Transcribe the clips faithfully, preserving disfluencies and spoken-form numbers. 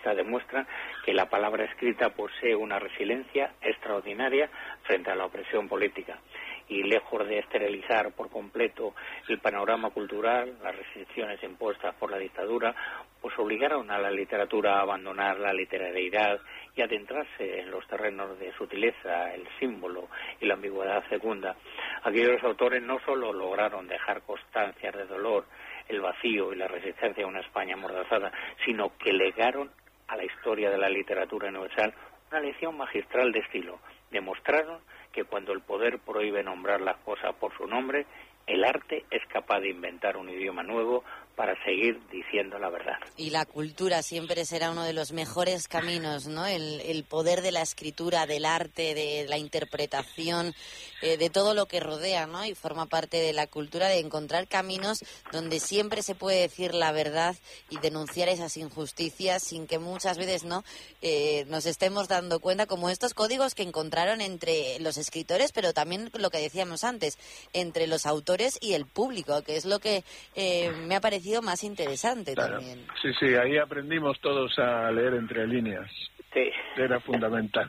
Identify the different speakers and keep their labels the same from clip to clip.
Speaker 1: esta demuestran que la palabra escrita posee una resiliencia extraordinaria frente a la opresión política. Y lejos de esterilizar por completo el panorama cultural, las restricciones impuestas por la dictadura, pues obligaron a la literatura a abandonar la literariedad y adentrarse en los terrenos de sutileza, el símbolo y la ambigüedad fecunda. Aquellos autores no solo lograron dejar constancias de dolor, el vacío y la resistencia a una España amordazada, sino que legaron a la historia de la literatura universal una lección magistral de estilo. Demostraron que cuando el poder prohíbe nombrar las cosas por su nombre, el arte es capaz de inventar un idioma nuevo para seguir diciendo la verdad.
Speaker 2: Y la cultura siempre será uno de los mejores caminos, ¿no? El, el poder de la escritura, del arte, de la interpretación, eh, de todo lo que rodea, ¿no? Y forma parte de la cultura, de encontrar caminos donde siempre se puede decir la verdad y denunciar esas injusticias sin que muchas veces, ¿no? Eh, nos estemos dando cuenta, como estos códigos que encontraron entre los escritores, pero también lo que decíamos antes, entre los autores y el público, que es lo que eh, me ha parecido más interesante, claro, también.
Speaker 3: Sí, sí, ahí aprendimos todos a leer entre líneas.
Speaker 1: Sí.
Speaker 3: Era fundamental.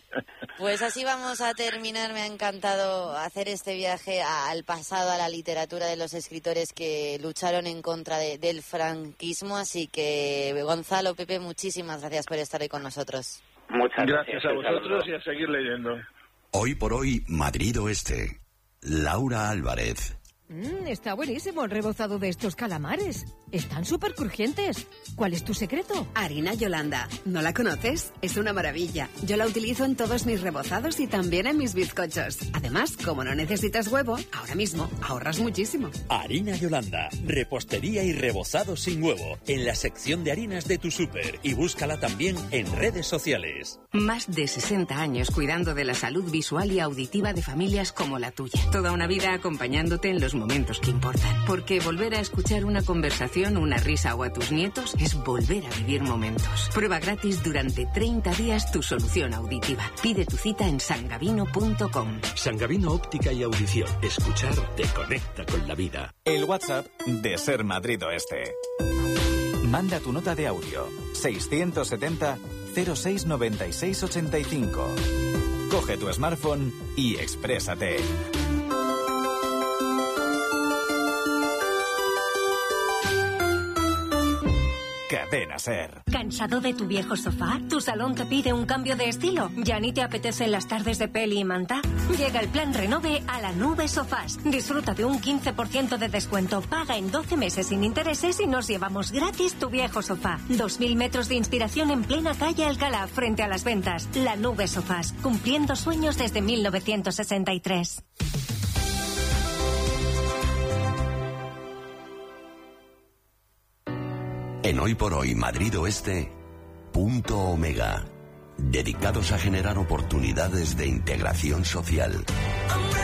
Speaker 2: Pues así vamos a terminar. Me ha encantado hacer este viaje al pasado, a la literatura de los escritores que lucharon en contra de, del franquismo. Así que, Gonzalo, Pepe, muchísimas gracias por estar hoy con nosotros.
Speaker 1: Muchas gracias.
Speaker 3: Gracias a vosotros y a seguir leyendo.
Speaker 4: Hoy por hoy, Madrid Oeste. Laura Álvarez.
Speaker 5: Mm, está buenísimo el rebozado de estos calamares. Están súper crujientes. ¿Cuál es tu secreto?
Speaker 6: Harina Yolanda. ¿No la conoces? Es una maravilla. Yo la utilizo en todos mis rebozados y también en mis bizcochos. Además, como no necesitas huevo, ahora mismo ahorras muchísimo.
Speaker 7: Harina Yolanda. Repostería y rebozado sin huevo. En la sección de harinas de tu súper. Y búscala también en redes sociales.
Speaker 6: Más de sesenta años cuidando de la salud visual y auditiva de familias como la tuya. Toda una vida acompañándote en los momentos que importan. Porque volver a escuchar una conversación, una risa o a tus nietos es volver a vivir momentos. Prueba gratis durante treinta días tu solución auditiva. Pide tu cita en sangavino punto com.
Speaker 8: Sangavino Óptica y Audición. Escuchar te conecta con la vida.
Speaker 9: El WhatsApp de Ser Madrid Oeste. Manda tu nota de audio. seiscientos setenta cero seis noventa y seis ochenta y cinco. Coge tu smartphone y exprésate. Cadena Ser.
Speaker 10: ¿Cansado de tu viejo sofá? ¿Tu salón te pide un cambio de estilo? ¿Ya ni te apetecen las tardes de peli y manta? Llega el plan Renove a la Nube Sofás. Disfruta de un quince por ciento de descuento. Paga en doce meses sin intereses y nos llevamos gratis tu viejo sofá. dos mil metros de inspiración en plena calle Alcalá, frente a las ventas. La Nube Sofás. Cumpliendo sueños desde mil novecientos sesenta y tres.
Speaker 4: En Hoy por Hoy Madrid Oeste, Punto Omega, dedicados a generar oportunidades de integración social.